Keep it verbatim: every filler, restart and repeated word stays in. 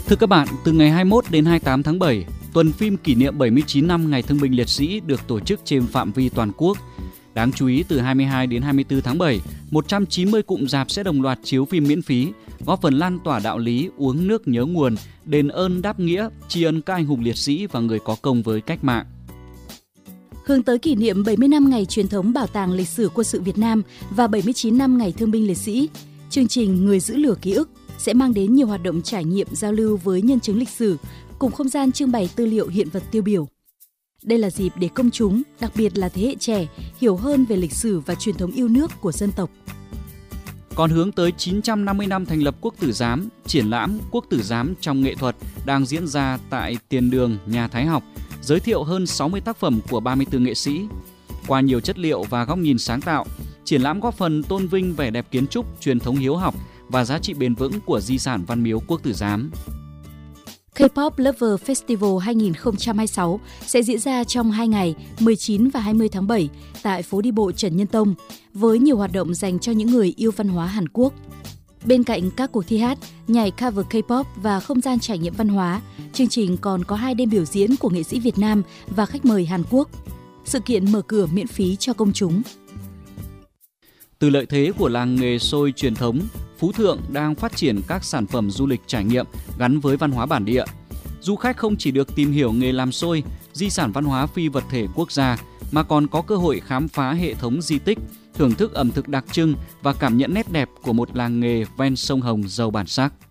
Thưa các bạn, từ ngày hai mươi mốt đến hai mươi tám tháng bảy, tuần phim kỷ niệm bảy mươi chín năm Ngày Thương binh Liệt sĩ được tổ chức trên phạm vi toàn quốc. Đáng chú ý, từ hai mươi hai đến hai mươi tư tháng bảy, một trăm chín mươi cụm rạp sẽ đồng loạt chiếu phim miễn phí, góp phần lan tỏa đạo lý uống nước nhớ nguồn, đền ơn đáp nghĩa, tri ân các anh hùng liệt sĩ và người có công với cách mạng. Hướng tới kỷ niệm bảy mươi năm ngày truyền thống Bảo tàng Lịch sử Quân sự Việt Nam và bảy mươi chín năm Ngày Thương binh Liệt sĩ, chương trình Người giữ lửa ký ức sẽ mang đến nhiều hoạt động trải nghiệm giao lưu với nhân chứng lịch sử, cùng không gian trưng bày tư liệu hiện vật tiêu biểu. Đây là dịp để công chúng, đặc biệt là thế hệ trẻ, hiểu hơn về lịch sử và truyền thống yêu nước của dân tộc. Còn hướng tới chín trăm năm mươi năm thành lập Quốc tử giám, triển lãm Quốc tử giám trong nghệ thuật đang diễn ra tại Tiền Đường, Nhà Thái học, giới thiệu hơn sáu mươi tác phẩm của ba mươi tư nghệ sĩ. Qua nhiều chất liệu và góc nhìn sáng tạo, triển lãm góp phần tôn vinh vẻ đẹp kiến trúc, truyền thống hiếu học và giá trị bền vững của di sản văn miếu Quốc tử giám. K-pop Lover Festival hai không hai sáu sẽ diễn ra trong hai ngày mười chín và hai mươi tháng bảy tại phố đi bộ Trần Nhân Tông, với nhiều hoạt động dành cho những người yêu văn hóa Hàn Quốc. Bên cạnh các cuộc thi hát, nhảy cover K-pop và không gian trải nghiệm văn hóa, chương trình còn có hai đêm biểu diễn của nghệ sĩ Việt Nam và khách mời Hàn Quốc. Sự kiện mở cửa miễn phí cho công chúng. Từ lợi thế của làng nghề xôi truyền thống, Phú Thượng đang phát triển các sản phẩm du lịch trải nghiệm gắn với văn hóa bản địa. Du khách không chỉ được tìm hiểu nghề làm xôi, di sản văn hóa phi vật thể quốc gia, mà còn có cơ hội khám phá hệ thống di tích, thưởng thức ẩm thực đặc trưng và cảm nhận nét đẹp của một làng nghề ven sông Hồng giàu bản sắc.